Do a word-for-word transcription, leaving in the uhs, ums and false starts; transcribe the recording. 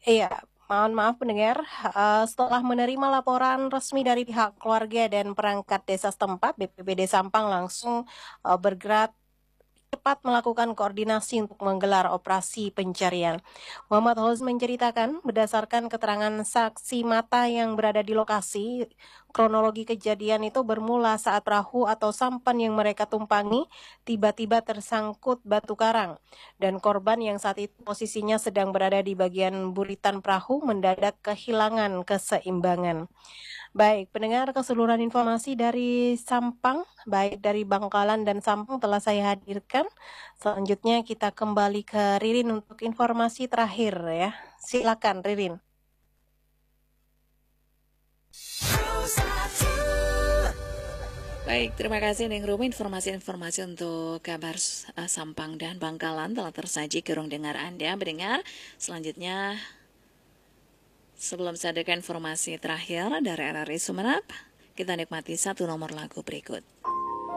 Iya, mohon maaf pendengar, eee, setelah menerima laporan resmi dari pihak keluarga dan perangkat desa setempat, B P B D Sampang langsung, eee, bergerak cepat melakukan koordinasi untuk menggelar operasi pencarian. Muhammad Hauz menceritakan, berdasarkan keterangan saksi mata yang berada di lokasi, kronologi kejadian itu bermula saat perahu atau sampan yang mereka tumpangi tiba-tiba tersangkut batu karang, dan korban yang saat itu posisinya sedang berada di bagian buritan perahu mendadak kehilangan keseimbangan. Baik, pendengar, keseluruhan informasi dari Sampang, baik dari Bangkalan dan Sampang telah saya hadirkan. Selanjutnya kita kembali ke Ririn untuk informasi terakhir ya. Silakan Ririn. Baik, terima kasih Neng Rumi. Informasi-informasi untuk kabar uh, Sampang dan Bangkalan telah tersaji ke ruang dengar Anda. Mendengar, selanjutnya sebelum saya hadirkan informasi terakhir dari R R I Sumeneb, kita nikmati satu nomor lagu berikut.